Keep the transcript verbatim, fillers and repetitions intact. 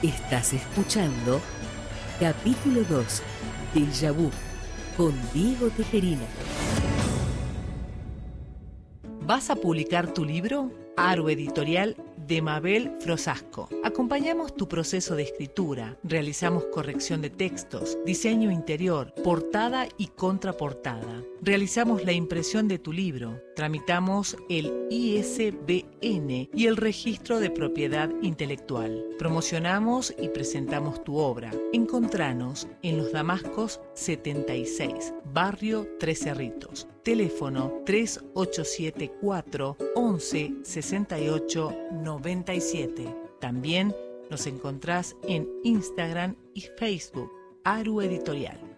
Estás escuchando capítulo dos, Déjà Vu, con Diego Tejerina. ¿Vas a publicar tu libro? Aru Editorial de Mabel Frosasco. Acompañamos tu proceso de escritura, realizamos corrección de textos, diseño interior, portada y contraportada. Realizamos la impresión de tu libro, tramitamos el I S B N y el registro de propiedad intelectual. Promocionamos y presentamos tu obra. Encontranos en Los Damascos setenta y seis, Barrio Tres Cerritos. Teléfono tres ocho siete cuatro once sesenta y ocho noventa y siete. También nos encontrás en Instagram y Facebook, Aru Editorial.